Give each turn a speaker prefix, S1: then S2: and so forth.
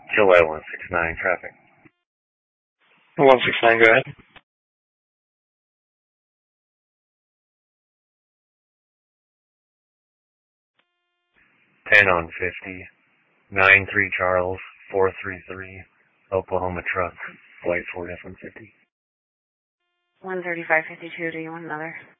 S1: July 169 traffic.
S2: 169, go ahead.
S1: Ten on 50. 93 Charles 433 Oklahoma truck. White Ford F-150.
S3: 135.52. Do you want another?